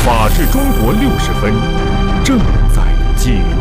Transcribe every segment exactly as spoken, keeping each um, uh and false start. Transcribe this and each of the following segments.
法治中国六十分正在记录。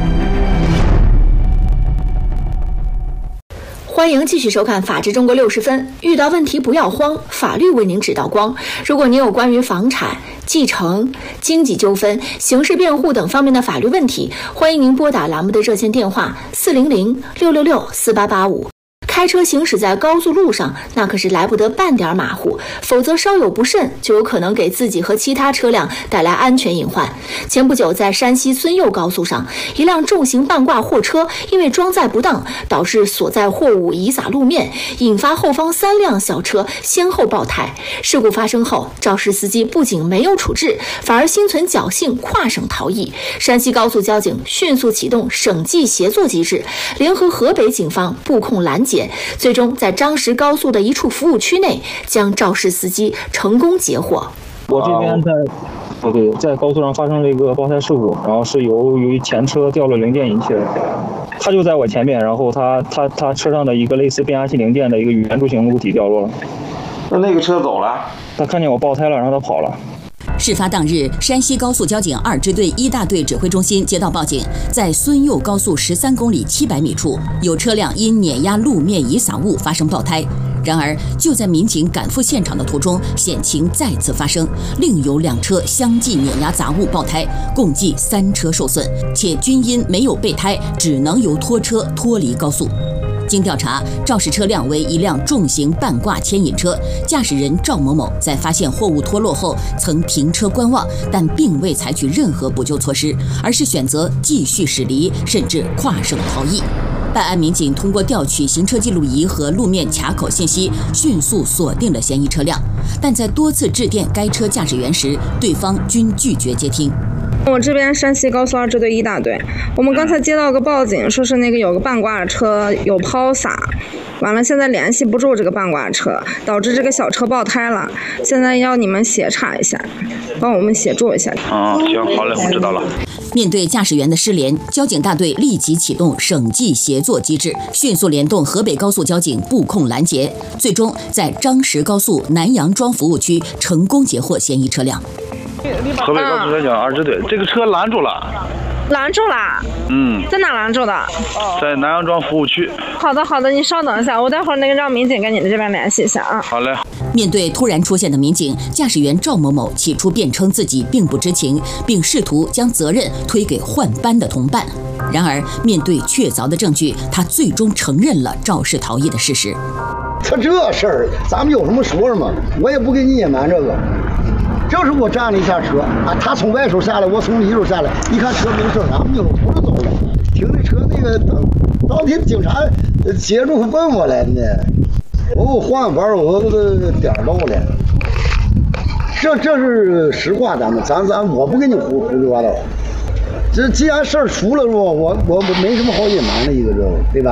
欢迎继续收看《法治中国六十分》，遇到问题不要慌，法律为您指道光。如果您有关于房产、继承、经济纠纷、刑事辩护等方面的法律问题，欢迎您拨打栏目的热线电话四零零六六六四八八五。开车行驶在高速路上，那可是来不得半点马虎，否则稍有不慎，就有可能给自己和其他车辆带来安全隐患。前不久，在山西孙佑高速上，一辆重型半挂货车因为装载不当，导致所载货物遗洒路面，引发后方三辆小车先后爆胎。事故发生后，肇事司机不仅没有处置，反而心存侥幸跨省逃逸。山西高速交警迅速启动省际协作机制，联合河北警方布控拦截，最终在张石高速的一处服务区内将肇事司机成功截获。 我这边在，对对，在高速上发生了一个爆胎事故，然后是由于前车掉了零件引起的。他就在我前面，然后他他他车上的一个类似变压器零件的一个圆柱形物体掉落了。 那那个车走了？ 他看见我爆胎了，然后他跑了。 事发当日，山西高速交警二支队一大队指挥中心接到报警，在孙佑高速十三公里七百米处，有车辆因碾压路面遗洒物发生爆胎。然而，就在民警赶赴现场的途中，险情再次发生，另有两车相继碾压杂物爆胎，共计三车受损，且均因没有备胎，只能由拖车脱离高速。经调查，肇事车辆为一辆重型半挂牵引车，驾驶人赵某某在发现货物脱落后曾停车观望，但并未采取任何补救措施，而是选择继续驶离，甚至跨省逃逸。办案民警通过调取行车记录仪和路面卡口信息，迅速锁定了嫌疑车辆，但在多次致电该车驾驶员时，对方均拒绝接听。 我这边山西高速二支队一大队，我们刚才接到个报警，说是那个有个半挂车有抛洒，完了现在联系不住这个半挂车，导致这个小车爆胎了，现在要你们协查一下，帮我们协助一下。 啊、嗯，行，好嘞，我知道了。 面对驾驶员的失联，交警大队立即启动省际协作机制，迅速联动河北高速交警布控拦截，最终在张石高速南杨庄服务区成功截获嫌疑车辆。 河北高速交警二支队，这个车拦住了。 拦住了？ 嗯， 在哪拦住的？ 在南杨庄服务区。 好的，好的，你稍等一下，我待会儿那个让民警跟你们这边联系一下啊。 好嘞。 面对突然出现的民警，驾驶员赵某某起初辩称自己并不知情，并试图将责任推给换班的同伴。然而，面对确凿的证据，他最终承认了肇事逃逸的事实。 他这事儿，咱们有什么说什么，我也不给你隐瞒这个。这是我站了一下车啊，他从外手下来，我从里手下来，一看车没事，俺们扭头就走了。停的车那个等，当天警察接住问我来呢，我换班我点到了，这这是实话，咱们咱咱我不跟你胡胡说八道。这既然事儿出了，我我我没什么好隐瞒的一个，这对吧？